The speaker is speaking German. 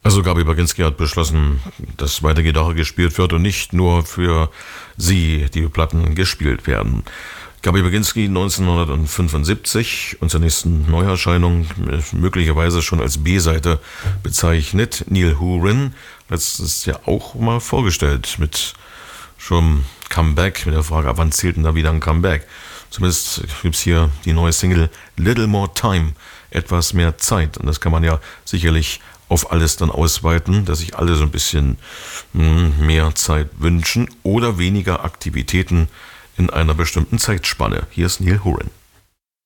Also Gabi Baginski hat beschlossen, dass weiter Gitarre gespielt wird und nicht nur für sie die Platten gespielt werden. Gabi Baginski 1975 und zur nächsten Neuerscheinung möglicherweise schon als B-Seite bezeichnet. Neil Horan, letztes Jahr auch mal vorgestellt mit schon Comeback, mit der Frage, ab wann zählt denn da wieder ein Comeback? Zumindest gibt es hier die neue Single Little More Time, etwas mehr Zeit. Und das kann man ja sicherlich auf alles dann ausweiten, dass sich alle so ein bisschen mehr Zeit wünschen oder weniger Aktivitäten in einer bestimmten Zeitspanne. Hier ist Neil Horan.